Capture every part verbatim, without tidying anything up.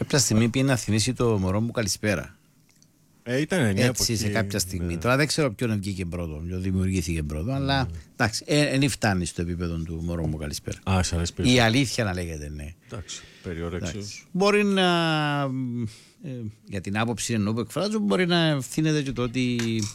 Κάποια στιγμή πήγε να θυμίσει το μωρό μου καλησπέρα. Ε, ήταν μια Έτσι εποχή, σε κάποια στιγμή. ναι. Τώρα δεν ξέρω ποιον βγήκε πρώτο, ποιον δημιουργήθηκε πρώτο, αλλά εντάξει, δεν φτάνει στο επίπεδο του μωρό μου καλησπέρα. Α, σ' αρέσει Η περισσότερο. αλήθεια να λέγεται, ναι. Εντάξει, περιορέξιος. Μπορεί να. Ε, για την άποψη εννοώ που εκφράζω, μπορεί να ευθύνεται και το ότι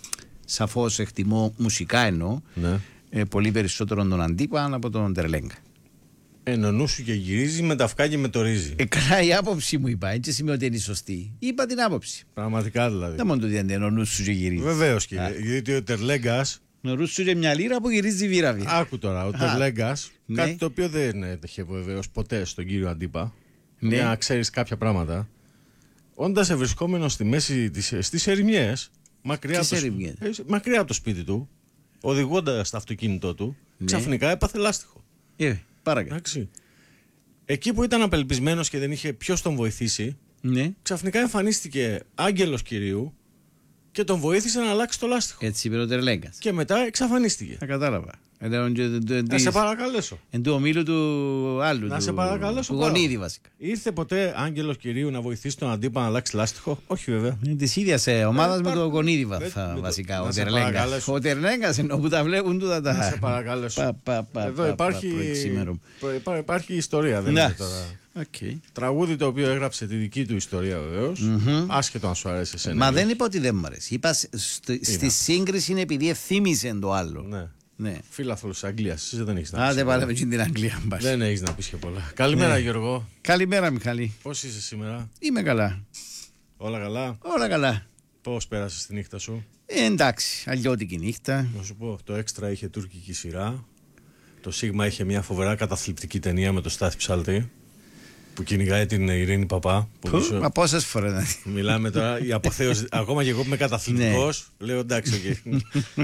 σαφώς εκτιμώ μουσικά εννοώ Ναι. ε, πολύ περισσότερο τον Αντίπα από τον Τερλέγκα. Εν ο νους σου και γυρίζει με τα αυγά και με το ρύζι. Ε, καλά, η άποψη μου είπα, έτσι σημαίνει ότι είναι σωστή. Είπα την άποψη. Πραγματικά δηλαδή. Δεν μόνο το ότι είναι ο νους σου και γυρίζει. Βεβαίως κύριε. Γιατί ο Τερλέγκας. Ο νους σου είναι μια λίρα που γυρίζει βίραβη. Άκου τώρα, ο Τερλέγκας. Ναι. Κάτι το οποίο δεν έτυχε βεβαίως ποτέ στον κύριο Αντίπα. Ναι. Για να ξέρεις κάποια πράγματα. Όντας ευρισκόμενος στη μέση της, στις ερημιές, μακριά, Τις από το, ερημιές? ε, μακριά από το σπίτι του, οδηγώντας το αυτοκίνητό του, Ναι. ξαφνικά έπαθε λάστιχο. Ε, παρακαλώ. Εντάξει. Εκεί που ήταν απελπισμένος και δεν είχε ποιος τον βοηθήσει, Ναι, ξαφνικά εμφανίστηκε άγγελος Κυρίου και τον βοήθησε να αλλάξει το λάστιχο. έτσι είπε ο Τερλέγκας. Και μετά εξαφανίστηκε. Τα κατάλαβα. Να σε παρακαλέσω. Εν του ομίλου του άλλου. Να του, σε παρακαλέσω Του πάρα. γονίδι βασικά. Ήρθε ποτέ άγγελος Κυρίου να βοηθήσει τον Αντίπα να αλλάξει λάστιχο? Όχι βέβαια. Είναι τη ίδια ομάδα με υπάρχουν. το γονίδι Με- βα- με το- βασικά. να Ο σε Τερλέγκας. παρακαλέσω. Ο Τερλέγκας ενώ που τα βλέπουν τούτα τα. Να σε παρακαλέσω. Πα, πα, πα, Εδώ πα, υπάρχει, πα, προεξήμερο. προ- υπά- υπάρχει ιστορία, δεν Ναι. είναι τώρα. Οκ. Τραγούδι το οποίο έγραψε τη δική του ιστορία βεβαίως, άσχετο αν σου αρέσει εσένα. Μα δεν είπα ότι δεν μου αρέσει. Είπα σ- στη, στη σύγκριση είναι επειδή ευθύμισε το άλλο. Ναι. Ναι. Φίλαθλος της Αγγλίας, εσύ δεν έχεις να πεις. Άντε και πάλι πολλά. με την Αγγλία. μπας. Δεν έχεις να πεις και πολλά. Καλημέρα Ναι. Γιώργο. Καλημέρα Μιχαλή. Πώς είσαι σήμερα? Είμαι καλά. Όλα καλά? Όλα καλά. Πώς πέρασες τη νύχτα σου? Ε, εντάξει, αλλιώτικη νύχτα. Να σου πω, το έξτρα είχε τουρκική σειρά. Το Σίγμα είχε μια φοβερά καταθλιπτική ταινία με το Στάθη Ψάλτη που κυνηγάει την Ειρήνη Παπά. Που Πού, πίσω- μα πόσες φορές να δει. Μιλάμε τώρα η αποθέωση. Ακόμα και εγώ που είμαι καταθλιπτικός, λέω εντάξει, οκ.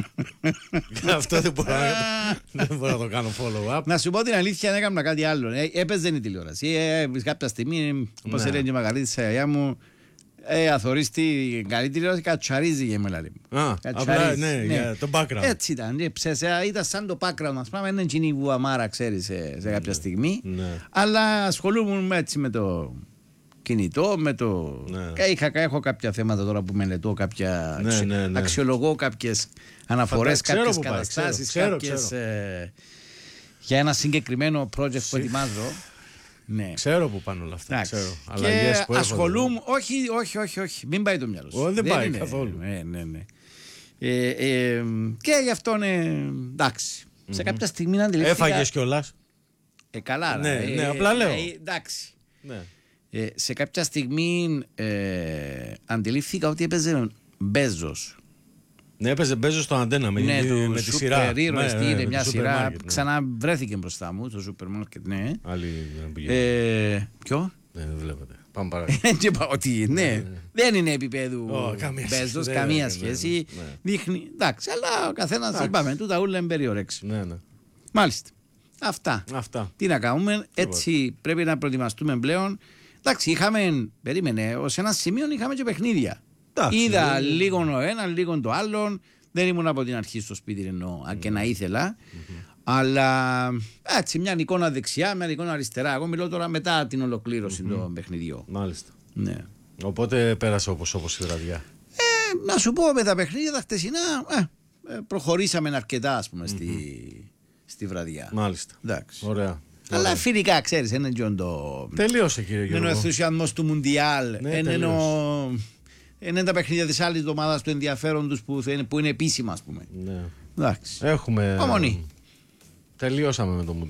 Αυτό δεν μπορώ, να, δεν μπορώ να το κάνω follow-up. Να σου πω την αλήθεια, έκανα κάτι άλλο. Ε, έπαιζε η τηλεόραση. Ε, κάποια στιγμή, όπως Ναι. έλεγε η Μαγαλίτη της αγιά μου, ε, αθωρείς την καλή τηλεόραση, κατσαρίζει και με λαλή μου. Α, απλά ναι, για το background. Έτσι ήταν. Ε, ψεσέ, ήταν σαν το background, ας πούμε. Είναι εκείνη η βουαμάρα, ξέρεις, σε, σε κάποια στιγμή. Ναι. Αλλά ασχολούμαι έτσι με το κινητό, με το. Ναι. Και είχα, έχω κάποια θέματα τώρα που μελετώ, κάποια Ναι, αξιο- ναι, ναι. αξιολογώ κάποιες αναφορές, Φαντα- ξέρω κάποιες που πάει, καταστάσεις, ξέρω, κάποιες, ξέρω. ε, για ένα συγκεκριμένο project που ετοιμάζω. Ναι. Ξέρω που πάνε όλα αυτά. Εντάξει. Ξέρω. Και Αλλαγές που έρχονται. ασχολούμαι. Όχι, όχι, όχι, όχι. Μην πάει το μυαλό σου. Ω, δεν πάει είναι. καθόλου. Ναι, ναι, ναι. Ε, ε, και γι' αυτό είναι εντάξει. Σε κάποια στιγμή αντιληφθήκα. Έφαγες κιόλας. Ε, καλά. Ναι, ρε. ναι, Ε, απλά λέω. ε, εντάξει. Ναι. Ε, σε κάποια στιγμή ε, αντιλήφθηκα ότι έπαιζε Μπέζος. Ναι, έπαιζε Μπέζος στο αντένα με, Ναι, με, το με τη σούπερ σειρά. ήρωες, Ναι, τι ναι, είναι, με μια το σειρά. σούπερ μάρκετ, ναι. Ξαναβρέθηκε μπροστά μου το σούπερ μάρκετ, ναι. Άλλοι δεν πηγαίνουν. Ε, ποιο? Ναι, δεν βλέπετε. Πάμε παρακάτω. Δεν είπα ότι ναι, δεν είναι επίπεδου Ω, καμία Μπέζος, σχέση. καμία Ναι, ναι, σχέση. ναι, ναι. Δείχνει. Εντάξει, αλλά ο καθένα Εντάξει. είπαμε, τούτα ούλα είναι περιορέξει. Ναι, ναι. Μάλιστα. Αυτά. Αυτά. Τι να κάνουμε, έτσι πρέπει να προετοιμαστούμε πλέον. Εντάξει, είχαμε, περίμενε, ως ένα σημείο είχαμε και παιχνίδια. Εντάξει, Είδα ε, λίγο ο ένα, λίγο το άλλον. Δεν ήμουν από την αρχή στο σπίτι εννοώ, αν και να ήθελα. Αλλά έτσι, μια εικόνα δεξιά, μια εικόνα αριστερά. Εγώ μιλώ τώρα μετά την ολοκλήρωση των παιχνιδιών. Μάλιστα. Ναι. Οπότε πέρασε όπως όπως η βραδιά. Ε, να σου πω με τα παιχνίδια τα χτεσινά, ε, ε, προχωρήσαμε αρκετά ας πούμε στη, στη βραδιά. Μάλιστα. Εντάξει. Ωραία. Αλλά Ωραία. φιλικά ξέρεις, είναι και το... Τελείωσε κύριε Είναι ο Γιώργο. ενθουσιασμός του Μουντιάλ, Ναι, είναι, τελείως. ο... είναι τα παιχνίδια της άλλης εβδομάδας του ενδιαφέρον τους που, θα είναι, που είναι επίσημα ας πούμε. Ναι. Εντάξει. Έχουμε. Υπομονή. Τελειώσαμε με το